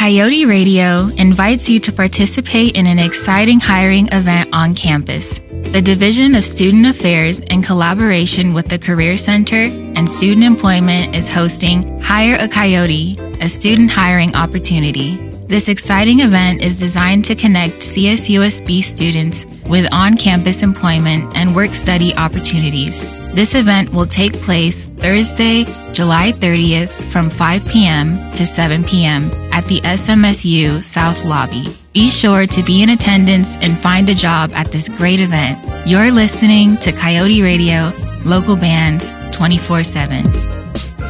Coyote Radio invites you to participate in an exciting hiring event on campus. The Division of Student Affairs, in collaboration with the Career Center and Student Employment, is hosting Hire a Coyote, a student hiring opportunity. This exciting event is designed to connect CSUSB students with on-campus employment and work-study opportunities. This event will take place Thursday, July 30th from 5 p.m. to 7 p.m. at the SMSU South Lobby. Be sure to be in attendance and find a job at this great event. You're listening to Coyote Radio, local bands 24/7.